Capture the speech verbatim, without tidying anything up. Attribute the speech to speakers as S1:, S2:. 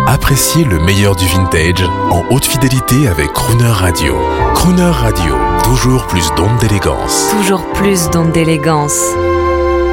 S1: Appréciez le meilleur du vintage en haute fidélité avec Crooner Radio. Crooner Radio, toujours plus d'ondes d'élégance.
S2: Toujours plus d'ondes d'élégance.